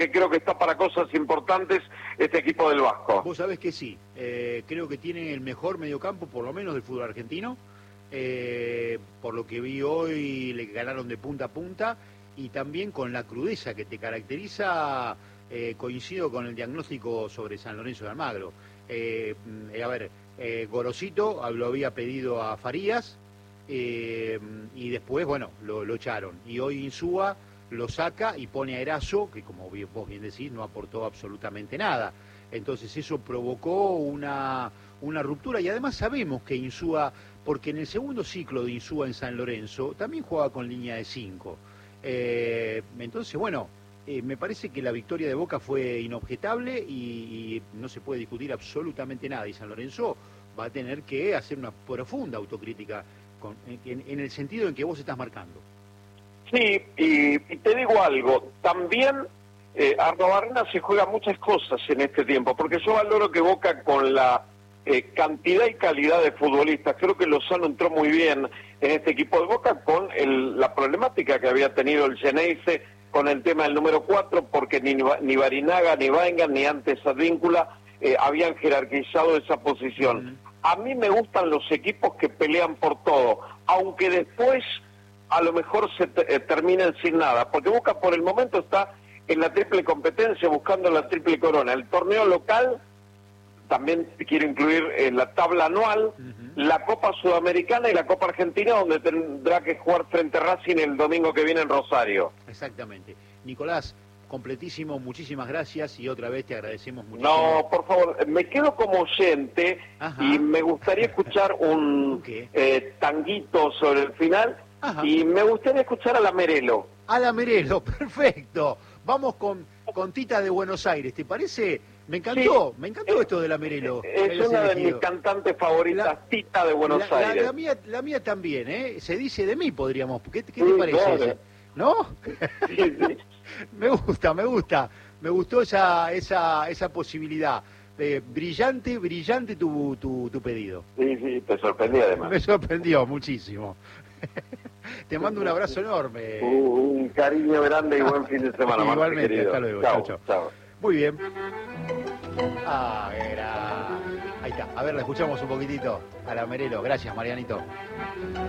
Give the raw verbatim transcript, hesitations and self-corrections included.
que creo que está para cosas importantes este equipo del Vasco. Vos sabés que sí, eh, creo que tiene el mejor mediocampo, por lo menos del fútbol argentino. Eh, por lo que vi hoy, le ganaron de punta a punta, y también con la crudeza que te caracteriza, eh, coincido con el diagnóstico sobre San Lorenzo de Almagro. Eh, eh, a ver, eh, Gorosito lo había pedido a Farías, eh, y después, bueno, lo, lo echaron. Y hoy Insúa lo saca y pone a Erazo, que como vos bien decís, no aportó absolutamente nada. Entonces eso provocó una, una ruptura, y además sabemos que Insúa, porque en el segundo ciclo de Insúa en San Lorenzo también jugaba con línea de cinco. Eh, entonces, bueno, eh, me parece que la victoria de Boca fue inobjetable y, y no se puede discutir absolutamente nada, y San Lorenzo va a tener que hacer una profunda autocrítica con, en, en el sentido en que vos estás marcando. Sí, y, y te digo algo, también eh, Arrobarrena se juega muchas cosas en este tiempo, porque yo valoro que Boca con la eh, cantidad y calidad de futbolistas, creo que Lozano entró muy bien en este equipo de Boca con el, la problemática que había tenido el Geneise con el tema del número cuatro, porque ni, ni Barinaga, ni Weingart, ni antes Advíncula eh, habían jerarquizado esa posición. Mm. A mí me gustan los equipos que pelean por todo, aunque después a lo mejor se te, eh, terminen sin nada, porque Boca por el momento está en la triple competencia, buscando la triple corona. El torneo local también quiere incluir eh, la tabla anual, uh-huh. la Copa Sudamericana y la Copa Argentina, donde tendrá que jugar frente a Racing el domingo que viene en Rosario. Exactamente. Nicolás, completísimo, muchísimas gracias, y otra vez te agradecemos muchísimo. No, por favor, me quedo como oyente. Ajá. Y me gustaría escuchar un eh, tanguito sobre el final. Ajá. Y me gustaría escuchar a la Merelo. A la Merelo, perfecto. Vamos con, con Tita de Buenos Aires, ¿te parece? Me encantó, sí. me encantó eh, esto de la Merelo. Es una de mis cantantes favoritas, la, Tita de Buenos la, Aires. La, la, mía, la mía también, ¿eh? Se dice de mí, podríamos. ¿Qué, qué te sí, parece? Claro. ¿No? Sí, sí. Me gusta, me gusta. Me gustó esa, esa, esa posibilidad. Eh, brillante, brillante tu, tu, tu pedido. Sí, sí, te sorprendió además. Me sorprendió muchísimo. Te mando un abrazo enorme. Un cariño grande y buen fin de semana. Igualmente, querido. Hasta luego. Chao, chao, chao. Muy bien. Ah, era... Ahí está. A ver, la escuchamos un poquitito a la Merelo. Gracias, Marianito.